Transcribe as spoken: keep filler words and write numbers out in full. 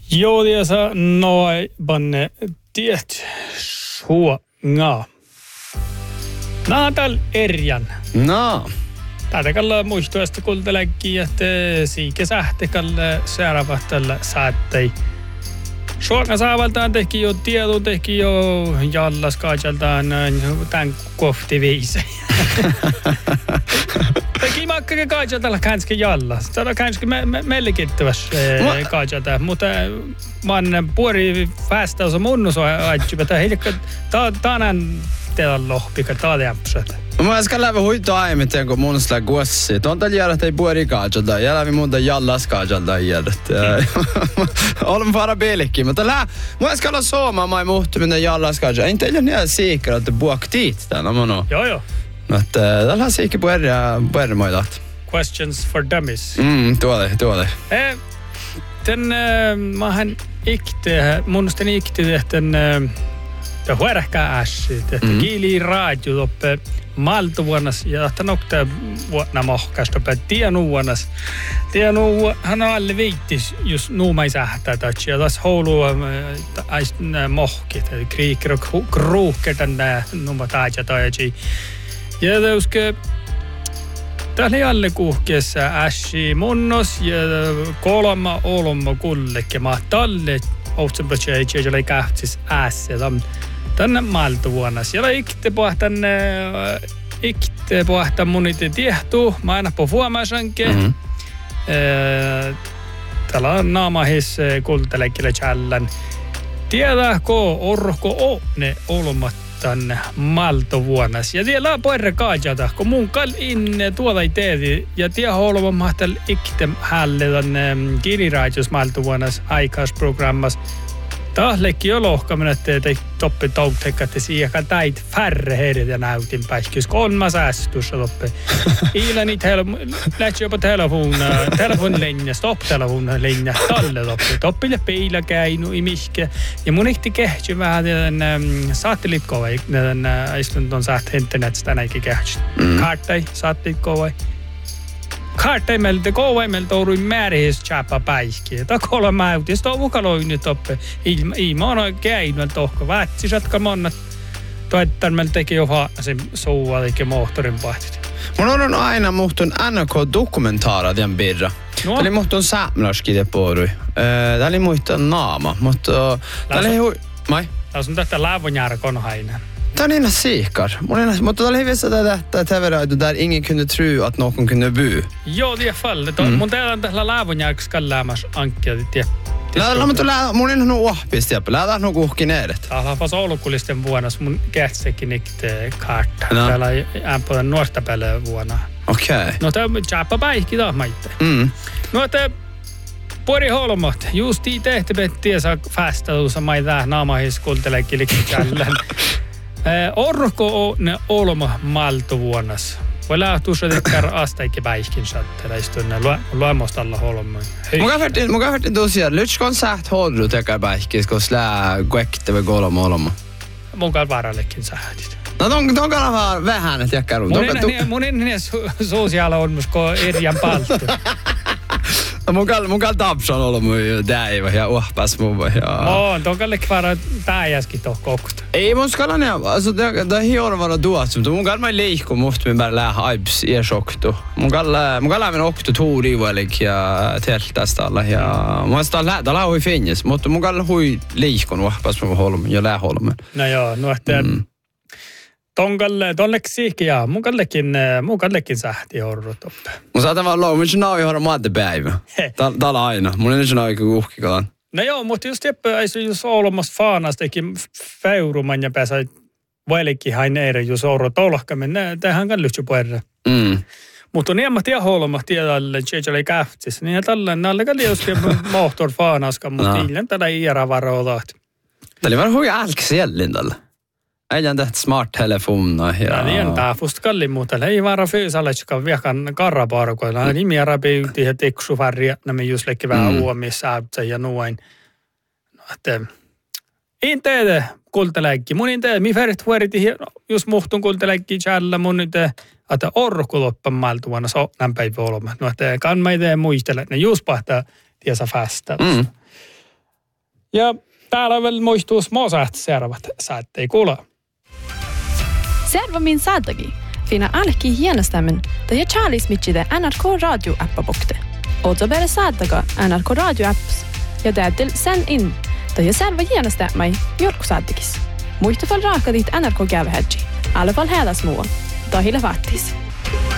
Joo, tiesa noi banne tiet suonga. Naatal erjan. No. Tätä kalla muistuesta kultelekin, että siike sähte kalle seuraavattalla saattei. Suonga saavaltaan teki jo tiedon, teki jo jallas kaajaltaan tämän kohti viisi. Teki makkake kaajaltalla kanske jallas. Tätä kanske me, me, melkittäväs kaajalta, mutta man puori fästaus on munnus ajattu, että heidäkö tänään teillä lohpika taadämpsät. Mä äsken läpi huittu aiemmin, kun mun sillä kuossi. Tuon tällä jälkeen ei puori kaajalta. Jälävi muuta jallas kaajalta jälkeen. Olen vara pelikki, mutta lää, mä äsken olla sooma, mä ei muhtu minne jallas kaajalta. Ei teillä niin siikra, että buaktiit täällä mono. Joo, joo. Mutta tällä on siikki pueri moidat. Questions for dummies. Mm, tuolle, tuolle. Eh, den, äh, mähän ikte, munnustan ikte, että det huerkää ässit, että mm. kiili radio toppe maltuvuonnas ja että nokta vuonna mohkasta toppe tienuvuonnas. Tienu, hän on alle viittis just nuumai sähtää tatsi ja tässä houlu äist mohkit, kriikir och kruuker tänne nuuma taatja taatsi. Ja teuske täällä oli alle kuhkeessa ässi munnos ja kolma olomma kulleke ma talle ohtsenpötsä ei ole kähtsis ässä. Tänne maltuvuonnas. Ja ikte pohtan ikte pohtan munite tiehtuu. Mä aina po huomaasanke. Mm-hmm. Täällä on naamahis kultelekille chällan. Tiedäkö orko o ne olmat tänne maltuvuonnas. Ja siellä on poire kaajata, kun mun kal inne tuolla ei teeti. Ja tiedä olma mahtal ikte hälle tänne kiriraajus maltuvuonnas aikausprogrammas. Tahlekki jo lohkaminen, että te toppi touttekka, että siihen täit färre heidät ja näytin päiskys. Kolmas äästussa toppi. Iila niitä lähtsi jopa telefon, telefonlinja, stop-telefonlinja, talle toppi. Toppille peillä käynyt i mihke. Ja mun ihti kehtsy vähän tämän satelliitkovai, tämän istunton saat internetistä tänäkin kehtsy. Karttai, satelliitkovai. Kartaimelta, kouvaimelta on määrähes chapa päiskiä. Takolla mäytiin, sitä on ukaloin toppe. Ei mä oon käynyt tohko. Vätsisatka monnat. Toettarmelta teki jo se soua, eikä moottorin pahtit. Mun on aina muhtun N K-dokumentaara tämän birra. No. Tämä oli muhtun säämläskide poorui. Tämä oli muhtun naama, mutta... Tämä oli hui... Mai? Tämä on tästä lävonjärkon hainen. Tämä on innan siikar. Mutta tämä oli hyvissä tätä täveröitu, där ingen kunde tro att någon kunde bu. Joo, det är fallet. Mm. Mun täällä on tällä lävonjärkskall lämmäs ankkia. Läädä, mutta läädä, mun innan on uahpis, jäppä. Läädä on kuhkin edet. Täällä on fast oulukullisten vuonnas mun kähtsekin ikte kartta. No. Täällä on på den nuorta päälle vuonna. Okei. Okay. No tää on tjappa päihki taas maitte. Mm. No tää Pori holmat. Just i tehty bettiä saa fästäluussa maita naamahis kultelekilikki jälleen. Orko on olma maltuvuonnas. Voi lähtuussa tekkär astaikin päihkin saatteella istunne luomostalla holmoin. Mun kähvertin tosiaan, lytskon säht hodru tekkär päihkis, kos lää kuekittävä kolma olma. Mun käy varallekin sähtit. No ton, ton kannaa vaan vähän, että jäkkär. Mun ennen sosiaala on myös ko erjan palttu. No mun kall, mun kall tapsan olla mun däivä ja uhpas mun ja... On, ton kalle kvara pääjäskin toh kokta. Ei mun skallan ja, alltså det det hior vara duat, mutta mun kall mai leikko muht min bara lää aibs i shokto. Mun kall mun kall men okto tori välik ja teltasta alla ja mun sta lää, da hui finnes, mutta mun kall hui leikko uhpas mun holm ja lää holm. No joo, no että mm. Tongalle, tolleksi ja mun kallekin, mun kallekin sähti horro toppe. Mun saatan vaan loo, mun sinä on johon maattepäivä. Täällä aina. Mun ei sinä oikein uhkikalan. No joo, mutta just jeppä, ei se just olemassa faanastakin feuruman ja pääsä vaikka hain eire, jos orro tolkamen. Tähän kan lyhtsy puerre. Mm. Mutta niin mä tiedän holma tiedälle, että oli kähtis. Niin tällainen, nalle kan liuski mohtor faanaska, mutta illan tällä iära varoa lahti. Tämä oli vähän hui älksjällin tällä. Ei jää tähtä smart-telefonia. Ja... No niin, tämä fusta kallin muuta. Ei vara fyysalletska viekan karraparkoilla. Nimi rapiyhti ja teksuvärriä. Nämä just leikki vähän mm. uomissa äytsä ja noin. No, että... En teede kultaläikki. Mun en teede. Mi färrit hueriti just muhtun kultaläikki tjällä. Mun en teede. Että orku loppan maltuana. Se on näin päivä olema. No, että kann mä ei tee muistella. Ne just pahtaa tiesä fästä. Mm. Ja täällä vielä muistuus mosaat seuraavat saattei kuulla. Serva min saadagi. Finna alki hienestämmen. Det är Charlies mitchide N R K Radio appa bokte. Oto bere saadaga N R K Radio apps. Ja täytyy sen in. Det är serva hienestämmai jorku saadagis. Muista fall raaka dit N R K gävhädji. Alla fall hela små. Da hela fattis.